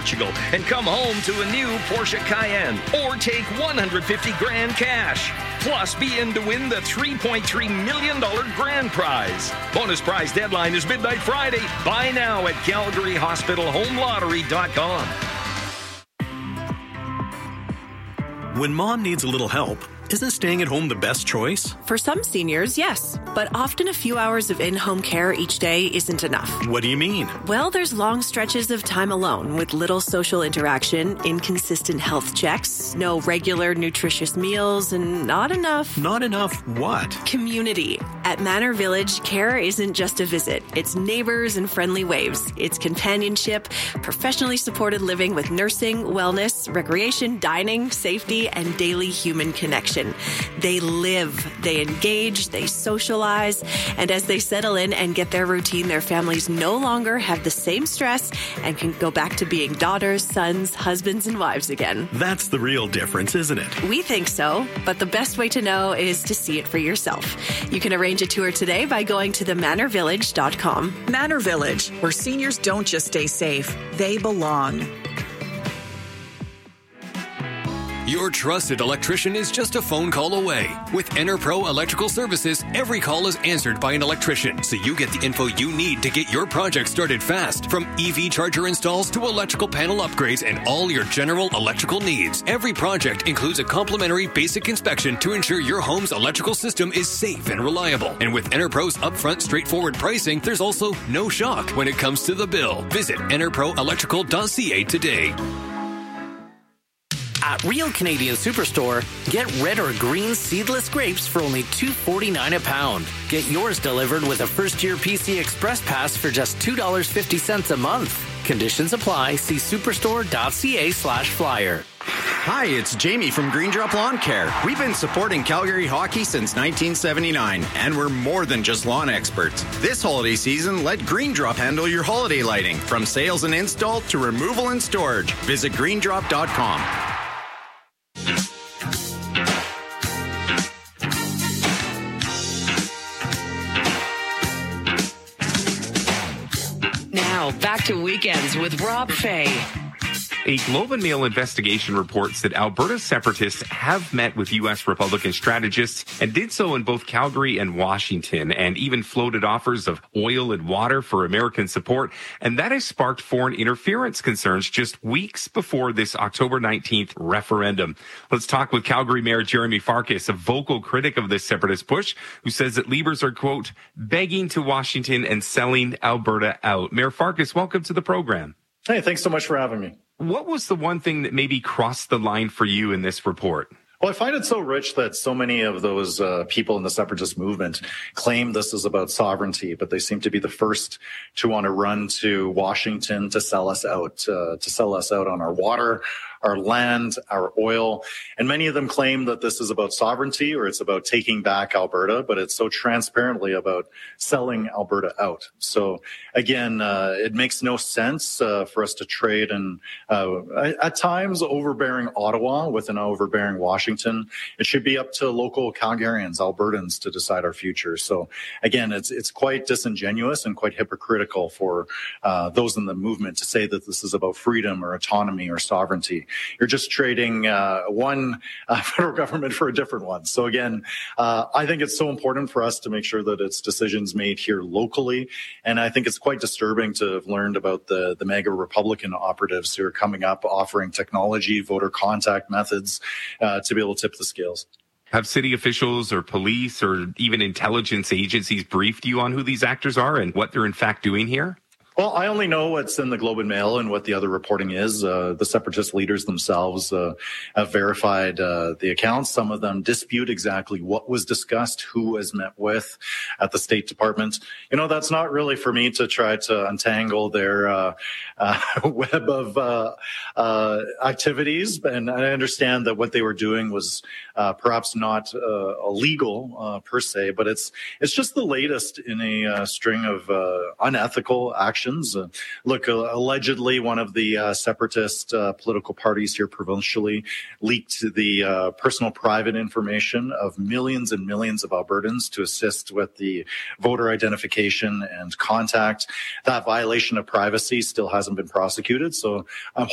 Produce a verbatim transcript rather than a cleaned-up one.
Portugal and come home to a new Porsche Cayenne. Or take one hundred fifty grand cash. Plus, be in to win the three point three million dollars grand prize. Bonus prize deadline is midnight Friday. Buy now at Calgary Hospital Home Lottery dot com. When mom needs a little help, isn't staying at home the best choice? For some seniors, yes. But often a few hours of in-home care each day isn't enough. What do you mean? Well, there's long stretches of time alone with little social interaction, inconsistent health checks, no regular nutritious meals, and not enough... Not enough what? Community. At Manor Village, care isn't just a visit. It's neighbors and friendly waves. It's companionship, professionally supported living with nursing, wellness, recreation, dining, safety, and daily human connection. They live, they engage, they socialize, and as they settle in and get their routine, their families no longer have the same stress and can go back to being daughters, sons, husbands, and wives again. That's the real difference, isn't it? We think so, but the best way to know is to see it for yourself. You can arrange a tour today by going to the manor village dot com. Manor Village, where seniors don't just stay safe, they belong. Your trusted electrician is just a phone call away. With EnerPro Electrical Services, every call is answered by an electrician, so you get the info you need to get your project started fast. From E V charger installs to electrical panel upgrades and all your general electrical needs. Every project includes a complimentary basic inspection to ensure your home's electrical system is safe and reliable. And with EnerPro's upfront straightforward pricing, there's also no shock when it comes to the bill. Visit ener pro electrical dot c a today. At Real Canadian Superstore, get red or green seedless grapes for only two dollars and forty-nine cents a pound. Get yours delivered with a first-year P C Express Pass for just two dollars and fifty cents a month. Conditions apply. See superstore dot c a slash flyer. Hi, it's Jamie from Green Drop Lawn Care. We've been supporting Calgary hockey since nineteen seventy-nine, and we're more than just lawn experts. This holiday season, let Green Drop handle your holiday lighting, from sales and install to removal and storage. Visit green drop dot com. Now, back to Weekends with Rob Fay. A Globe and Mail investigation reports that Alberta separatists have met with U S Republican strategists and did so in both Calgary and Washington, and even floated offers of oil and water for American support. And that has sparked foreign interference concerns just weeks before this October nineteenth referendum. Let's talk with Calgary Mayor Jeremy Farkas, a vocal critic of this separatist push, who says that Liberals are, quote, begging to Washington and selling Alberta out. Mayor Farkas, welcome to the program. Hey, thanks so much for having me. What was the one thing that maybe crossed the line for you in this report? Well, I find it so rich that so many of those uh, people in the separatist movement claim this is about sovereignty, but they seem to be the first to want to run to Washington to sell us out, uh, to sell us out on our water, our land, our oil. And many of them claim that this is about sovereignty or it's about taking back Alberta, but it's so transparently about selling Alberta out. So again, uh, it makes no sense uh, for us to trade in, uh, at times, overbearing Ottawa with an overbearing Washington. It should be up to local Calgarians, Albertans, to decide our future. So again, it's it's quite disingenuous and quite hypocritical for uh, those in the movement to say that this is about freedom or autonomy or sovereignty. You're just trading uh, one uh, federal government for a different one. So again, uh, I think it's so important for us to make sure that it's decisions made here locally. And I think it's quite disturbing to have learned about the, the MAGA Republican operatives who are coming up offering technology, voter contact methods uh, to be able to tip the scales. Have city officials or police or even intelligence agencies briefed you on who these actors are and what they're in fact doing here? Well, I only know what's in the Globe and Mail and what the other reporting is. Uh, the separatist leaders themselves uh, have verified uh, the accounts. Some of them dispute exactly what was discussed, who was met with at the State Department. You know, that's not really for me to try to untangle their uh, uh, web of uh, uh, activities. And I understand that what they were doing was uh, perhaps not uh, illegal uh, per se, but it's it's just the latest in a uh, string of uh, unethical actions. Uh, look, uh, allegedly, one of the uh, separatist uh, political parties here provincially leaked the uh, personal private information of millions and millions of Albertans to assist with the voter identification and contact. That violation of privacy still hasn't been prosecuted. So I'm